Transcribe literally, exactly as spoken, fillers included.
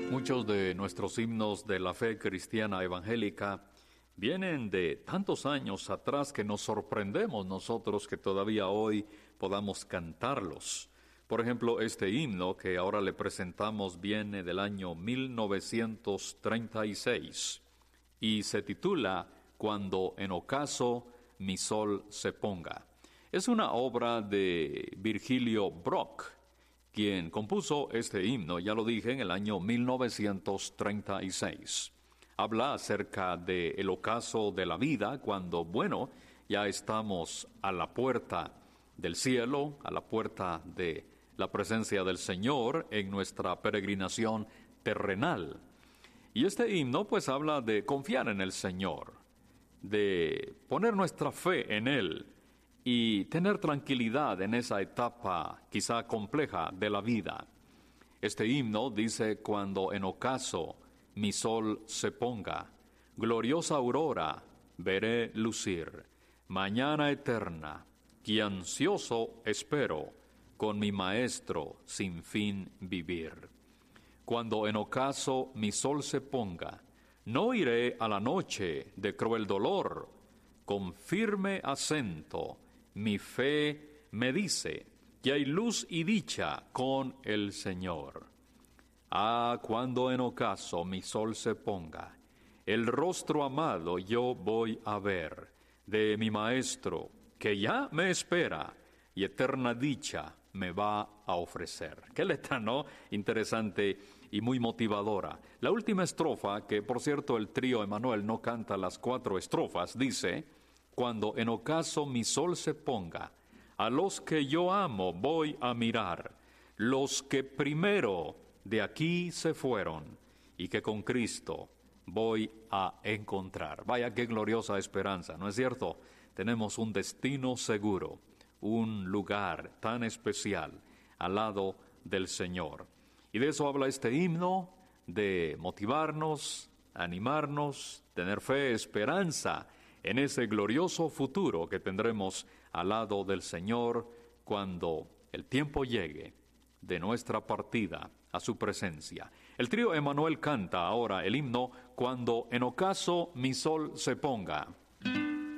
Muchos de nuestros himnos de la fe cristiana evangélica vienen de tantos años atrás que nos sorprendemos nosotros que todavía hoy podamos cantarlos. Por ejemplo, este himno que ahora le presentamos viene del año mil novecientos treinta y seis y se titula Cuando en ocaso mi sol se ponga. Es una obra de Virgilio Brock, quien compuso este himno, ya lo dije, en el año mil novecientos treinta y seis. Habla acerca del ocaso de la vida, cuando, bueno, ya estamos a la puerta del cielo, a la puerta de la presencia del Señor en nuestra peregrinación terrenal. Y este himno, pues, habla de confiar en el Señor, de poner nuestra fe en Él, y tener tranquilidad en esa etapa quizá compleja de la vida. Este himno dice: cuando en ocaso mi sol se ponga, gloriosa aurora veré lucir, mañana eterna, que ansioso espero, con mi Maestro sin fin vivir. Cuando en ocaso mi sol se ponga, no iré a la noche de cruel dolor, con firme acento mi fe me dice que hay luz y dicha con el Señor. Ah, cuando en ocaso mi sol se ponga, el rostro amado yo voy a ver de mi Maestro, que ya me espera y eterna dicha me va a ofrecer. Qué letra, ¿no? Interesante y muy motivadora. La última estrofa, que por cierto el trío Emanuel no canta las cuatro estrofas, dice: cuando en ocaso mi sol se ponga, a los que yo amo voy a mirar, los que primero de aquí se fueron y que con Cristo voy a encontrar. Vaya qué gloriosa esperanza, ¿no es cierto? Tenemos un destino seguro, un lugar tan especial al lado del Señor. Y de eso habla este himno, de motivarnos, animarnos, tener fe, esperanza en ese glorioso futuro que tendremos al lado del Señor cuando el tiempo llegue de nuestra partida a su presencia. El trío Emanuel canta ahora el himno Cuando en ocaso mi sol se ponga.